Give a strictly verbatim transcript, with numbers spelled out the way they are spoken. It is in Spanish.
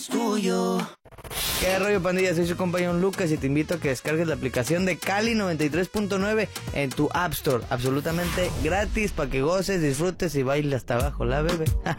tuyo. ¿Qué rollo, pandilla? Soy su compañero Lucas y te invito a que descargues la aplicación de Cali noventa y tres punto nueve en tu App Store, absolutamente gratis, para que goces, disfrutes y bailes hasta abajo, la bebé.